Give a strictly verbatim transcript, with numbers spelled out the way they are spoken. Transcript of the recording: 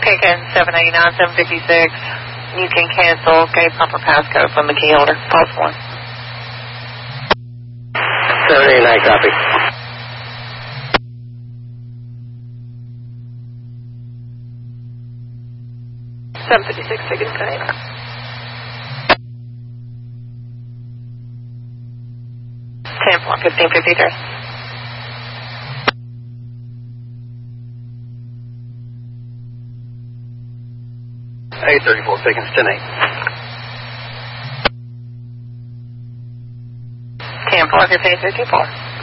Pekin seven eighty-nine, seven fifty-six. You can cancel gate pumper passcode from the key holder. Pulse one. seven eighty-nine, copy. seven fifty-six, taking connect. ten four, fifteen fifty-three. eight thirty-four, taking ten eight. ten four, fifteen fifty-four.